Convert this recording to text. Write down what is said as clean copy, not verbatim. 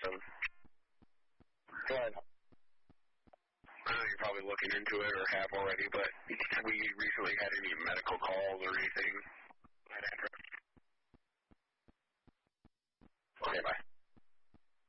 Good. I know you're probably looking into it or have already, but we recently had any medical calls or anything